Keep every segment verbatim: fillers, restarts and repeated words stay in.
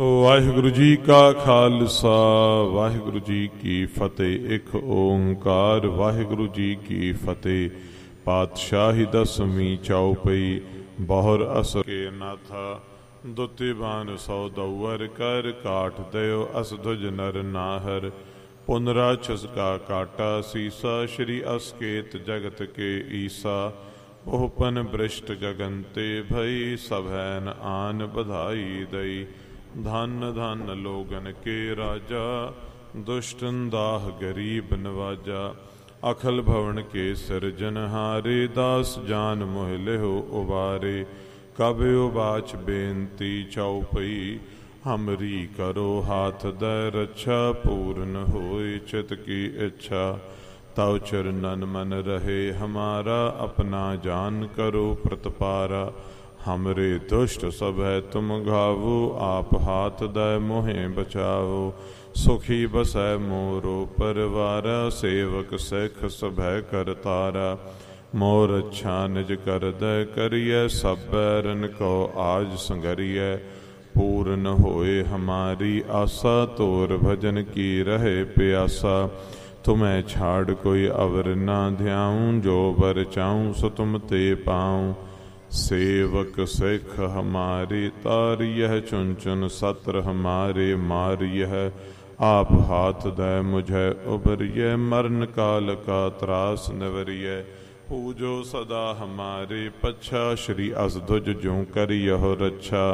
ਵਾਹਿਗੁਰੂ ਜੀ ਕਾ ਖਾਲਸਾ ਵਾਹਿਗੁਰੂ ਜੀ ਕੀ ਫਤਿਹ। ਇੱਕ ਓੰਕਾਰ ਵਾਹਿਗੁਰੂ ਜੀ ਕੀ ਫਤਿਹ। ਪਾਤਸ਼ਾਹੀ ਦਸਵੀਂ ਚੌਪਈ। ਬਹੁਰ ਅਸ ਕੇ ਨਾਥਾ ਦੁਤੀ ਬਾਨ ਸੌ ਦਊਰ ਕਰ ਕਾਠ ਦਿਓ ਅਸ ਧੁਜ ਨਰ ਨਾਹਰ। ਪੁਨਰਾ ਛਸਕਾ ਕਾਟਾ ਸੀਸਾ ਸ਼੍ਰੀ ਅਸਕੇਤ ਜਗਤ ਕੇ ਈਸਾ। ਬਹੁਪਨ ਬ੍ਰਿਸ਼ਟ ਗਗਨ ਤੇ ਭਈ ਸਭੈਨ ਆਨ ਬਧਾਈ ਦਈ। ਧਨ ਧਨ ਲੋਗਨ ਕੇ ਰਾਜਾ ਦੁਸ਼ਟਨ ਦਾਹ ਗਰੀਬ ਨਵਾਜਾ। ਅਖਲ ਭਵਨ ਕੇ ਸਿਰਜਨਹਾਰੇ ਦਾਸ ਜਾਨ ਮੋਹ ਲਿਹੁ ਉਬਾਰੇ। ਕਬ ਉਬਾਚ ਬੇਨਤੀ ਚਉਪਈ ਹਮਰੀ ਕਰੋ ਹਾਥ ਦੈ ਰੱਛਾ। ਪੂਰਨ ਹੋਇ ਚਿਤ ਕੀ ਇੱਛਾ ਤਉ ਚਰਨਨ ਮਨ ਰਹੇ ਹਮਾਰਾ। ਆਪਣਾ ਜਾਨ ਕਰੋ ਪ੍ਰਤਪਾਰਾ। हमरे दुष्ट सब है तुम घावो आप हाथ दय मोहे बचाओ। सुखी बसै मोरो परिवारा सेवक सिख सभै करतारा। मोर अच्छा निज कर दय करिय सब बैरन को आज संगरिय। पूर्ण होए हमारी आशा तोर भजन की रहे प्यासा। तुम्हें छाड़ कोई अवर ना ध्याऊं जो बर चाऊं सो तुम ते पाऊं। सेवक सिख हमारे तारियह चुन चुन सत्र हमारे मारियह। आप हाथ दय मुझे उबरिय मरण काल का त्रास निवरिय। पूजो सदा हमारे पच्छा श्री असधुज ज्यों करियह रक्षा।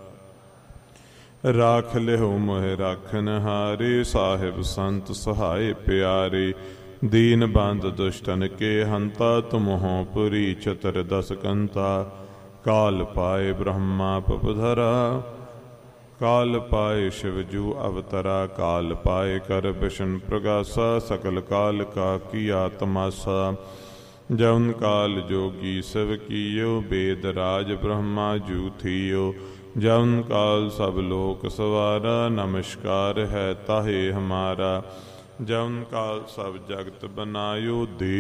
राख लिहो मोह राखन हारे साहिब संत सहाय प्यारे। दीन बंद दुष्टन के हंता तुम हो पुरी चतर दस कंता। काल पाए ब्रह्मा पपधरा काल पाए शिवजू अवतरा। काल पाए कर विष्णु प्रगासा सकल काल का किया तमासा। जौन काल जोगी शिव कियो वेद राज ब्रह्मा जू थियो। जौन काल सब लोक सवारा नमस्कार है ताहे हमारा। जौन काल सब जगत बनायो दे